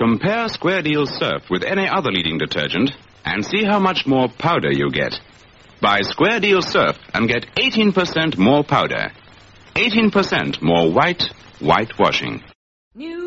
Compare Square Deal Surf with any other leading detergent and see how much more powder you get. Buy Square Deal Surf and get 18% more powder. 18% more white washing.